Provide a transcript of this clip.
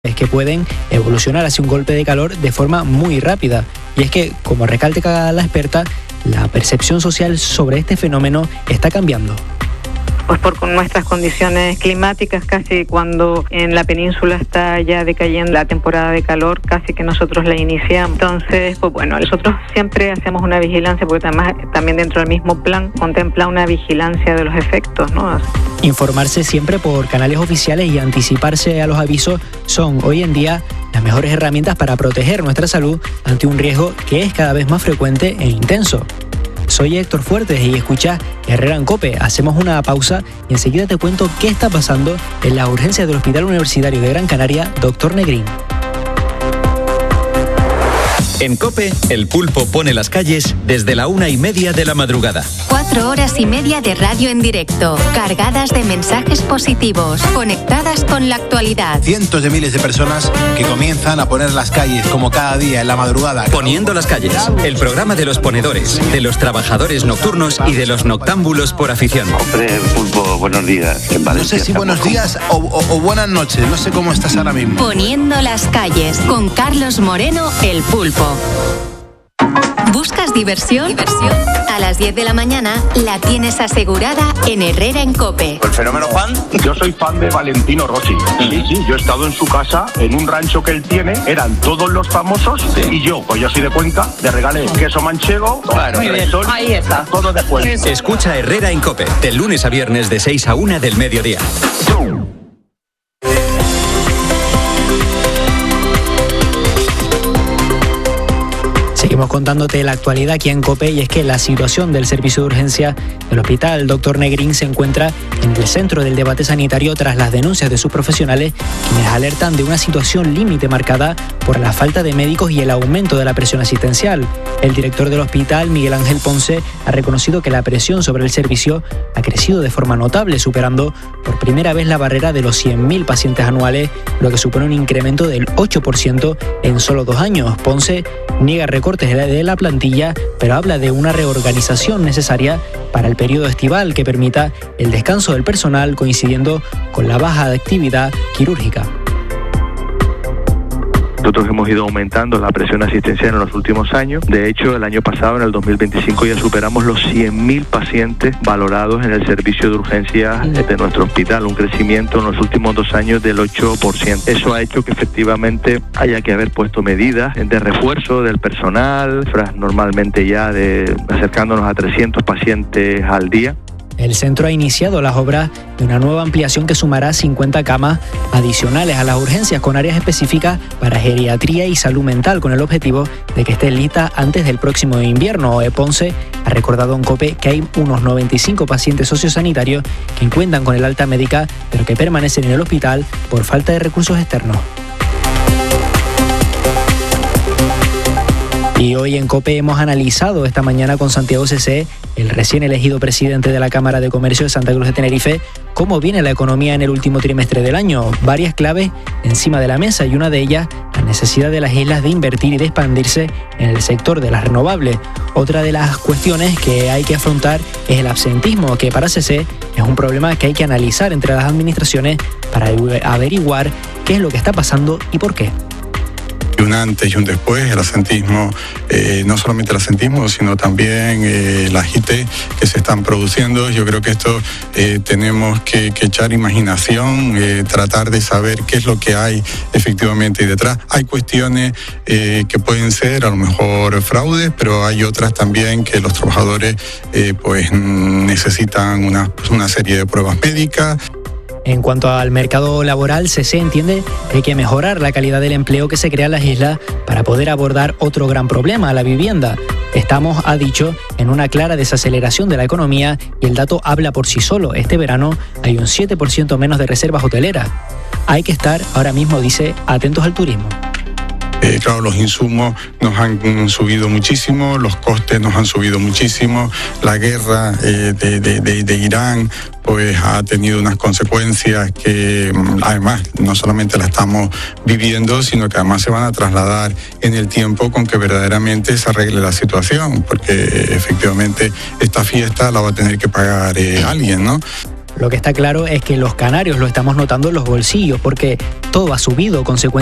es que pueden evolucionar hacia un golpe de calor de forma muy rápida. Y es que, como recalca la experta, la percepción social sobre este fenómeno está cambiando. Pues por nuestras condiciones climáticas, casi cuando en la península está ya decayendo la temporada de calor, casi que nosotros la iniciamos. Entonces, pues bueno, nosotros siempre hacemos una vigilancia, porque además también dentro del mismo plan contempla una vigilancia de los efectos, ¿no? Informarse siempre por canales oficiales y anticiparse a los avisos son hoy en día las mejores herramientas para proteger nuestra salud ante un riesgo que es cada vez más frecuente e intenso. Soy Héctor Fuertes y escucha Herrera en COPE. Hacemos una pausa y enseguida te cuento qué está pasando en las urgencias del Hospital Universitario de Gran Canaria, Dr. Negrín. En COPE, El Pulpo pone las calles desde la 1:30 de la madrugada. 4 horas y media de radio en directo, cargadas de mensajes positivos, conectadas con la actualidad. Cientos de miles de personas que comienzan a poner las calles como cada día en la madrugada. Poniendo las calles, el programa de los ponedores, de los trabajadores nocturnos y de los noctámbulos por afición. Hombre, Pulpo, buenos días. En Valencia, no sé si buenos días o buenas noches, no sé cómo estás ahora mismo. Poniendo las calles, con Carlos Moreno, El Pulpo. ¿Buscas diversión? A las 10 de la mañana la tienes asegurada en Herrera en COPE. ¿El fenómeno fan? Yo soy fan de Valentino Rossi. Sí, yo he estado en su casa, en un rancho que él tiene, eran todos los famosos, y yo, pues yo soy de Cuenca, le regalé queso manchego, sol, ahí está, todo de Cuenca. Escucha Herrera en COPE, de lunes a viernes de 6 a 1 del mediodía. Seguimos contándote la actualidad aquí en COPE, y es que la situación del servicio de urgencia del Hospital Dr. Negrín se encuentra en el centro del debate sanitario tras las denuncias de sus profesionales, quienes alertan de una situación límite marcada por la falta de médicos y el aumento de la presión asistencial. El director del hospital, Miguel Ángel Ponce, ha reconocido que la presión sobre el servicio ha crecido de forma notable, superando por primera vez la barrera de los 100.000 pacientes anuales, lo que supone un incremento del 8% en solo 2 años. Ponce niega recortes de la plantilla, pero habla de una reorganización necesaria para el periodo estival que permita el descanso del personal coincidiendo con la baja de actividad quirúrgica. Nosotros hemos ido aumentando la presión asistencial en los últimos años. De hecho, el año pasado, en el 2025, ya superamos los 100.000 pacientes valorados en el servicio de urgencias de nuestro hospital, un crecimiento en los últimos 2 años del 8%. Eso ha hecho que efectivamente haya que haber puesto medidas de refuerzo del personal, normalmente ya acercándonos a 300 pacientes al día. El centro ha iniciado las obras de una nueva ampliación que sumará 50 camas adicionales a las urgencias con áreas específicas para geriatría y salud mental, con el objetivo de que esté lista antes del próximo invierno. Ponce ha recordado en COPE que hay unos 95 pacientes sociosanitarios que cuentan con el alta médica, pero que permanecen en el hospital por falta de recursos externos. Y hoy en COPE hemos analizado esta mañana con Santiago Cesé, el recién elegido presidente de la Cámara de Comercio de Santa Cruz de Tenerife, cómo viene la economía en el último trimestre del año. Varias claves encima de la mesa, y una de ellas, la necesidad de las islas de invertir y de expandirse en el sector de las renovables. Otra de las cuestiones que hay que afrontar es el absentismo, que para Cesé es un problema que hay que analizar entre las administraciones para averiguar qué es lo que está pasando y por qué. Un antes y un después, el absentismo, no solamente el absentismo, sino también las IT que se están produciendo. Yo creo que esto tenemos que echar imaginación, tratar de saber qué es lo que hay efectivamente detrás. Hay cuestiones que pueden ser a lo mejor fraudes, pero hay otras también que los trabajadores pues necesitan una serie de pruebas médicas. En cuanto al mercado laboral, Cesé entiende que hay que mejorar la calidad del empleo que se crea en las islas para poder abordar otro gran problema, la vivienda. Estamos, ha dicho, en una clara desaceleración de la economía y el dato habla por sí solo. Este verano hay un 7% menos de reservas hoteleras. Hay que estar, ahora mismo dice, atentos al turismo. Claro, los insumos nos han subido muchísimo, los costes nos han subido muchísimo, la guerra de Irán pues ha tenido unas consecuencias que además no solamente la estamos viviendo, sino que además se van a trasladar en el tiempo con que verdaderamente se arregle la situación, porque efectivamente esta fiesta la va a tener que pagar alguien, ¿no? Lo que está claro es que los canarios lo estamos notando en los bolsillos porque todo ha subido consecuentemente.